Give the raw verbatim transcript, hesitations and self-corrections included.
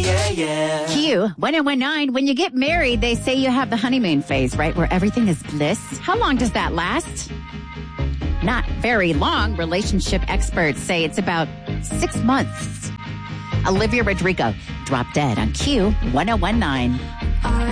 Yeah, yeah. Q one oh one nine. When you get married, they say you have the honeymoon phase, right? Where everything is bliss. How long does that last? Not very long. Relationship experts say it's about six months. Olivia Rodrigo, Drop Dead on Q one oh one nine.